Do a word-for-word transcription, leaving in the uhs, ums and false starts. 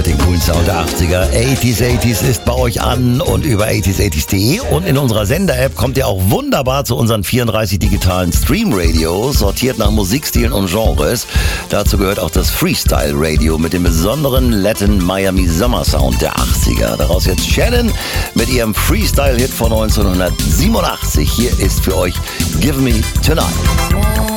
Den coolen Sound der achtziger. achtziger achtziger ist bei euch an und über achtziger achtziger punkt de. Und in unserer Sender-App kommt ihr auch wunderbar zu unseren vierunddreißig digitalen Stream-Radios, sortiert nach Musikstilen und Genres. Dazu gehört auch das Freestyle-Radio mit dem besonderen Latin Miami Summer Sound der achtziger. Daraus jetzt Shannon mit ihrem Freestyle-Hit von neunzehnhundertsiebenundachtzig. Hier ist für euch Give Me Tonight.